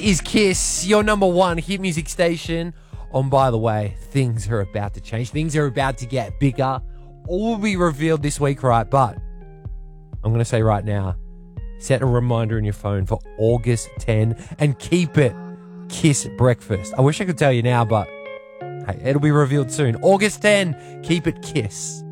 is Kiss, your number one hit music station. And by the way, things are about to change. Things are about to get bigger. All will be revealed this week, right? But I'm going to say right now, set a reminder in your phone for August 10 and keep it Kiss Breakfast. I wish I could tell you now, but hey, it'll be revealed soon. August 10, keep it Kiss.